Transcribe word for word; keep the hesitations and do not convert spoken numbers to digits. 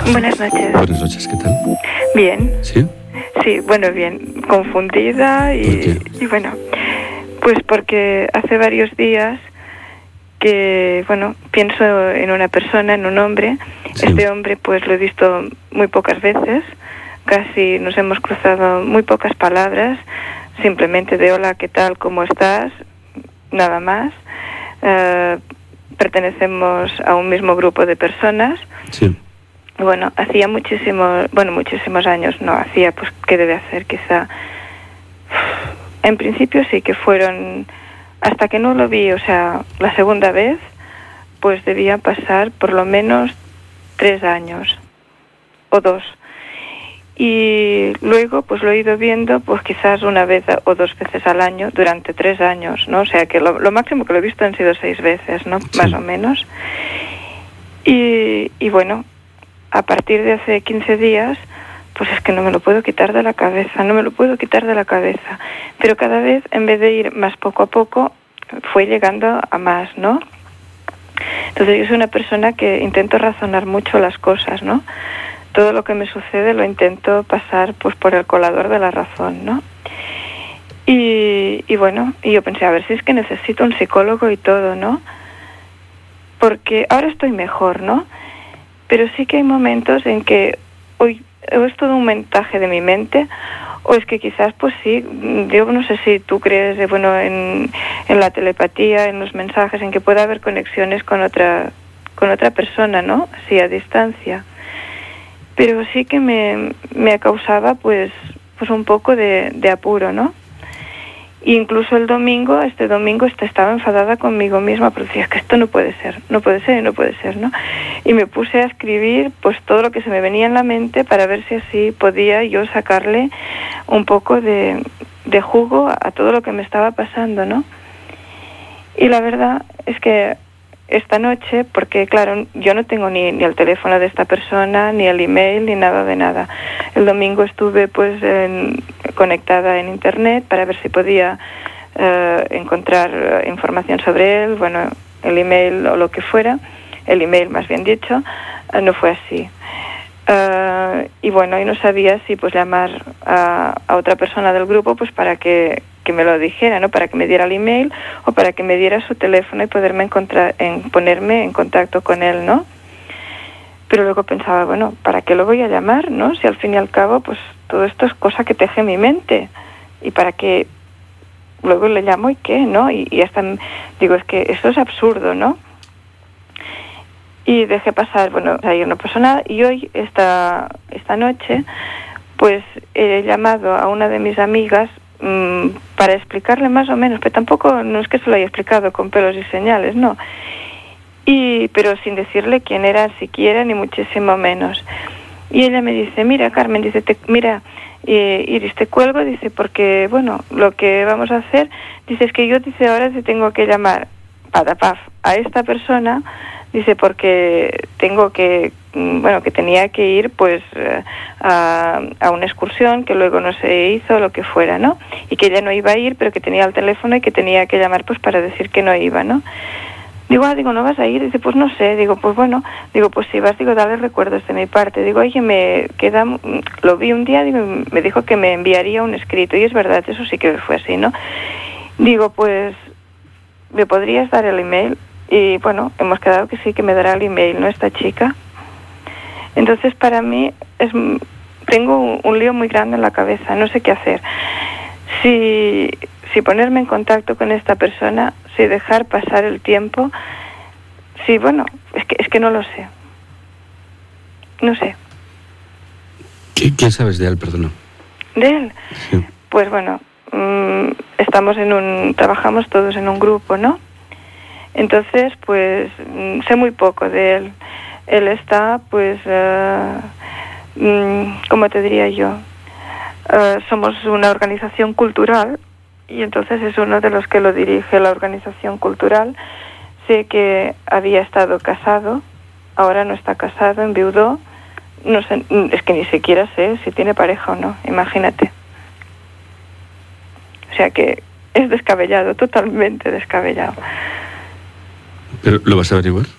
Buenas noches. Buenas noches, ¿qué tal? Bien. ¿Sí? Sí, bueno, bien. Confundida y, ¿Por qué? y bueno, pues porque hace varios días que, bueno, pienso en una persona, en un hombre. Sí. Este hombre pues lo he visto muy pocas veces, casi nos hemos cruzado muy pocas palabras, simplemente de hola, ¿qué tal? ¿Cómo estás? Nada más. Uh, pertenecemos a un mismo grupo de personas. Sí. Bueno, hacía muchísimos, bueno, muchísimos años, no, hacía, pues, ¿qué debe hacer? Quizá, en principio sí que fueron, hasta que no lo vi, o sea, la segunda vez, pues debía pasar por lo menos tres años, o dos. Y luego, pues lo he ido viendo, pues quizás una vez o dos veces al año, durante tres años, ¿no? O sea, que lo, lo máximo que lo he visto han sido seis veces, ¿no? Sí. Más o menos. Y, y bueno, a partir de hace quince días, pues es que no me lo puedo quitar de la cabeza, no me lo puedo quitar de la cabeza. Pero cada vez, en vez de ir más poco a poco, fue llegando a más, ¿no? Entonces yo soy una persona que intento razonar mucho las cosas, ¿no? Todo lo que me sucede lo intento pasar pues por el colador de la razón, ¿no? Y, y bueno, y yo pensé, a ver si es que necesito un psicólogo y todo, ¿no? Porque ahora estoy mejor, ¿no? Pero sí que hay momentos en que hoy o es todo un montaje de mi mente, o es que quizás, pues sí, yo no sé si tú crees, eh, bueno, en, en la telepatía, en los mensajes, en que pueda haber conexiones con otra, con otra persona, ¿no? Así a distancia. Pero sí que me, me causaba, pues, pues un poco de, de apuro, ¿no? Incluso el domingo, este domingo estaba enfadada conmigo misma, pero decía, es que esto no puede ser, no puede ser y no puede ser, ¿no? Y me puse a escribir pues todo lo que se me venía en la mente para ver si así podía yo sacarle un poco de, de jugo a todo lo que me estaba pasando, ¿no? Y la verdad es que esta noche, porque claro, yo no tengo ni, ni el teléfono de esta persona, ni el email, ni nada de nada. El domingo estuve pues en, conectada en internet para ver si podía uh, encontrar uh, información sobre él, bueno, el email o lo que fuera, el email más bien dicho, uh, no fue así. Uh, y bueno, y no sabía si pues llamar a, a otra persona del grupo pues para que que me lo dijera, ¿no? Para que me diera el email o para que me diera su teléfono y poderme encontrar, en, ponerme en contacto con él, ¿no? Pero luego pensaba, bueno, ¿para qué lo voy a llamar, no? Si al fin y al cabo, pues todo esto es cosa que teje mi mente. Y para qué luego le llamo y qué, ¿no? Y, y hasta digo, es que esto es absurdo, ¿no? Y dejé pasar, bueno, ayer no pasó nada. Y hoy, esta, esta noche, pues he llamado a una de mis amigas para explicarle más o menos, pero tampoco no es que se lo haya explicado con pelos y señales, no, y pero sin decirle quién era siquiera, ni muchísimo menos. Y ella me dice, mira Carmen, dice, te, mira eh, Iris, te cuelgo, dice, porque bueno, lo que vamos a hacer, dice, es que yo, dice, ahora te tengo que llamar patapaf a esta persona, dice, porque tengo que, bueno, que tenía que ir pues a, a una excursión que luego no se hizo, lo que fuera, ¿no? Y que ella no iba a ir, pero que tenía el teléfono y que tenía que llamar pues para decir que no iba, ¿no? Digo, ah, digo, ¿no vas a ir? Dice, pues no sé. Digo, pues bueno, digo, pues si vas, digo, dale recuerdos de mi parte. Digo, oye, me queda, lo vi un día, digo, me dijo que me enviaría un escrito, y es verdad, eso sí que fue así, ¿no? Digo, pues, ¿me podrías dar el email? Y bueno, hemos quedado que sí, que me dará el email, ¿no? Esta chica. Entonces, para mí, es, tengo un, un lío muy grande en la cabeza, no sé qué hacer. Si, si ponerme en contacto con esta persona, si dejar pasar el tiempo, si, bueno, es que, es que no lo sé. No sé. ¿Qué, qué sabes de él, perdona? ¿De él? Sí. Pues bueno, mmm, estamos en un, trabajamos todos en un grupo, ¿no? Entonces, pues, mmm, sé muy poco de él. Él está, pues, uh, mmm, ¿cómo te diría yo? Uh, somos una organización cultural y entonces es uno de los que lo dirige la organización cultural. Sé que había estado casado, ahora no está casado, enviudó. No sé, es que ni siquiera sé si tiene pareja o no, imagínate. O sea que es descabellado, totalmente descabellado. ¿Pero lo vas a averiguar?